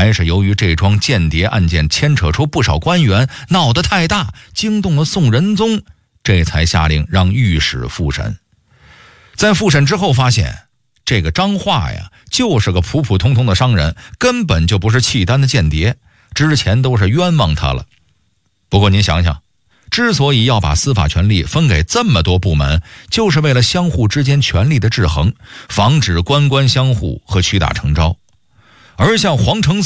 还是由于这桩间谍案件牵扯出不少官员，闹得太大，惊动了宋仁宗，这才下令让御史复审。在复审之后发现，这个张化呀，就是个普普通通的商人，根本就不是契丹的间谍，之前都是冤枉他了。不过您想想，之所以要把司法权力分给这么多部门，就是为了相互之间权力的制衡，防止官官相护和屈打成招。而像黄承